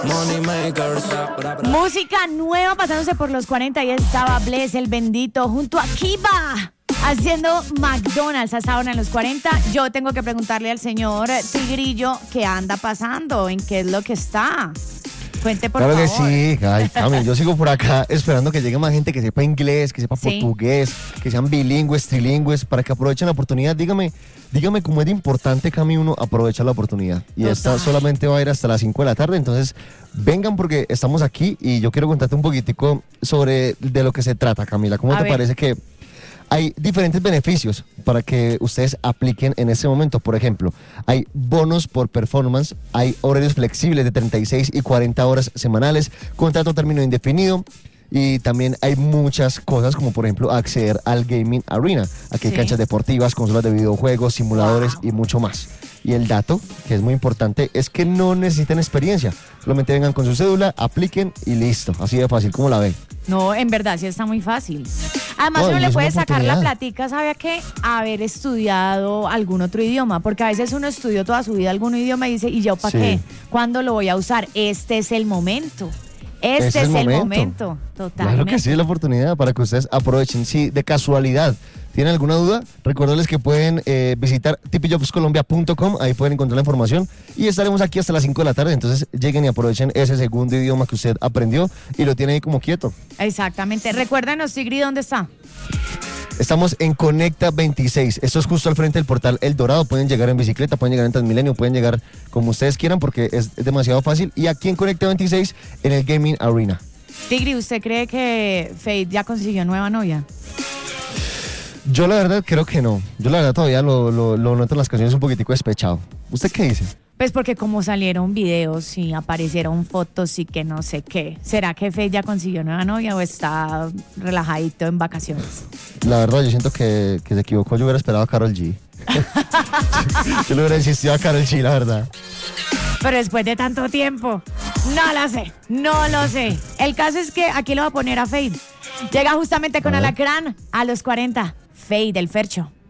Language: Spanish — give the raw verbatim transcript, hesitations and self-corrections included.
Money makers. Música nueva pasándose por los cuarenta y estaba Bless, el bendito, junto a Kiba, haciendo McDonald's hasta ahora en los cuarenta. Yo tengo que preguntarle al señor Tigrillo qué anda pasando, en qué es lo que está. Cuente, por claro favor. Claro que sí, ay, Cami, yo sigo por acá esperando que llegue más gente que sepa inglés, que sepa ¿Sí? portugués, que sean bilingües, trilingües, para que aprovechen la oportunidad. Dígame, dígame cómo es de importante, Cami, uno aprovechar la oportunidad. Y Total. Esta solamente va a ir hasta las cinco de la tarde, entonces vengan porque estamos aquí y yo quiero contarte un poquitico sobre de lo que se trata, Camila. ¿Cómo a te ver. parece que hay diferentes beneficios para que ustedes apliquen en este momento? Por ejemplo, hay bonos por performance, hay horarios flexibles de treinta y seis y cuarenta horas semanales, contrato término indefinido, y también hay muchas cosas como por ejemplo acceder al Gaming Arena. Aquí hay ¿Sí? canchas deportivas, consolas de videojuegos, simuladores wow. y mucho más. Y el dato, que es muy importante, es que no necesitan experiencia. Solamente vengan con su cédula, apliquen y listo. Así de fácil, como la ven. No, en verdad sí está muy fácil. Además, no, uno le puede sacar la platica, ¿sabe a qué? Haber estudiado algún otro idioma, porque a veces uno estudió toda su vida algún idioma y dice, ¿y yo para sí. qué? ¿Cuándo lo voy a usar? Este es el momento. Este es, es el momento. momento. Totalmente. Claro que sí, es la oportunidad para que ustedes aprovechen. Si de casualidad tienen alguna duda, recuérdenles que pueden eh, visitar tipi jobs colombia punto com, ahí pueden encontrar la información y estaremos aquí hasta las cinco de la tarde, entonces lleguen y aprovechen ese segundo idioma que usted aprendió y lo tiene ahí como quieto. Exactamente. Recuérdenos, Tigri, ¿dónde está? Estamos en Conecta veintiséis, esto es justo al frente del portal El Dorado. Pueden llegar en bicicleta, pueden llegar en Transmilenio, pueden llegar como ustedes quieran porque es demasiado fácil. Y aquí en Conecta veintiséis, en el Gaming Arena. Tigri, ¿usted cree que Fade ya consiguió nueva novia? Yo la verdad creo que no. Yo la verdad todavía lo, lo, lo noto en las canciones un poquitico despechado. ¿Usted qué dice? Pues porque como salieron videos y aparecieron fotos y que no sé qué. ¿Será que Fade ya consiguió nueva novia o está relajadito en vacaciones? La verdad yo siento que, que se equivocó. Yo hubiera esperado a Karol G. Yo le hubiera insistido a Karol G, la verdad. Pero después de tanto tiempo, no lo sé, no lo sé. El caso es que aquí lo va a poner a Fade. Llega justamente con Alacrán a los cuarenta. Fade, el Fercho.